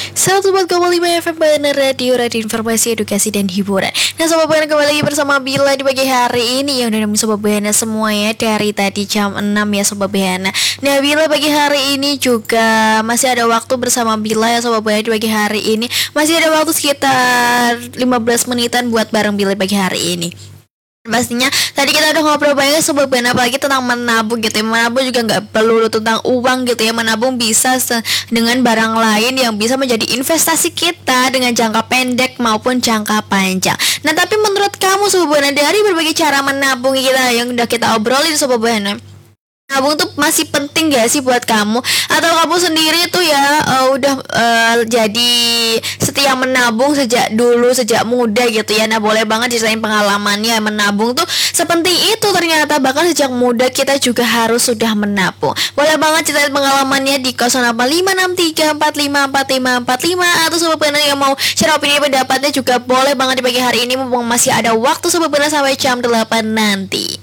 Sobat kembali FM Bener Radio Informasi Edukasi dan Hiburan. Nah Sobat Bener kembali lagi bersama Bila di pagi hari ini. Yang udah nemenin Sobat Bener semua ya dari tadi jam 6 ya Sobat Bener. Nah Bila pagi hari ini juga masih ada waktu bersama Bila ya Sobat Bener di pagi hari ini. Masih ada waktu sekitar 15 menitan buat bareng Bila pagi hari ini. Pastinya tadi kita udah ngobrol banyak Sobat Bener, apalagi tentang menabung gitu ya. Menabung juga nggak perlu tentang uang gitu ya. Menabung bisa dengan barang lain yang bisa menjadi investasi kita dengan jangka pendek maupun jangka panjang. Nah tapi menurut kamu Sobat Bener, dari berbagai cara menabung kita yang udah kita obrolin Sobat Bener, nabung tuh masih penting gak sih buat kamu? Atau kamu sendiri tuh ya udah jadi setia menabung sejak dulu, sejak muda gitu ya. Nah boleh banget ceritain pengalamannya menabung tuh sepenting itu ternyata. Bahkan sejak muda kita juga harus sudah menabung. Boleh banget ceritain pengalamannya di 085634545545. Atau Sobat Bener yang mau share opini pendapatnya juga boleh banget di pagi hari ini, mumpung masih ada waktu Sobat Bener sampai jam 8 nanti.